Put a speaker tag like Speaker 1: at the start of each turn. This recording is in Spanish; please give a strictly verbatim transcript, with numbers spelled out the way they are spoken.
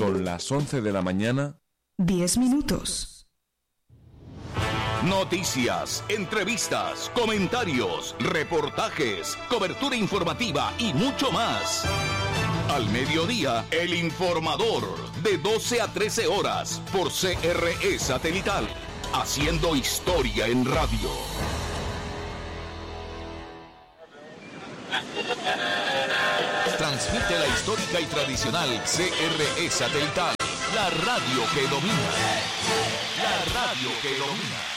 Speaker 1: Son las once de la mañana.
Speaker 2: diez minutos.
Speaker 3: Noticias, entrevistas, comentarios, reportajes, cobertura informativa y mucho más. Al mediodía, El Informador, de doce a trece horas, por C R E Satelital, haciendo historia en radio. Transmite la histórica y tradicional C R E Satelital, la radio que domina. La radio que domina.